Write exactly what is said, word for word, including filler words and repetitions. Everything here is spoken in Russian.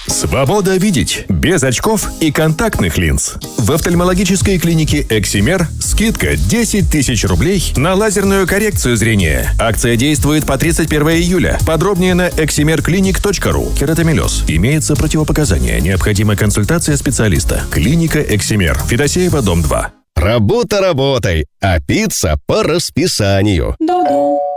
Свобода видеть без очков и контактных линз. В офтальмологической клинике «Эксимер» скидка десять тысяч рублей на лазерную коррекцию зрения. Акция действует по тридцать первого июля. Подробнее на эксимер клиник точка ру. Кератомелез. Имеется противопоказания. Необходима консультация специалиста. Клиника «Эксимер». Федосеева, дом два. Работа работой, а пицца по расписанию. Ду-ду.